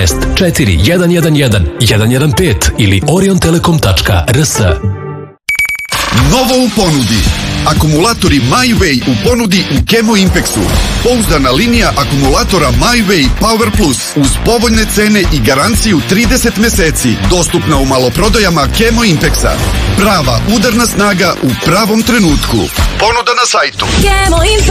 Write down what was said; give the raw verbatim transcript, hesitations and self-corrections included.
šest četiri jedan jedan jedan jedan jedan pet ili oriontelekom tačka r s. Novo u ponudi. Akumulatori MyWay u ponudi u Chemo Impexu. Pouzdana linija akumulatora MyWay Power Plus uz povoljne cene i garanciju trideset meseci. Dostupna u maloprodajama Chemo Impexa. Prava udarna snaga u pravom trenutku. Ponuda na sajtu.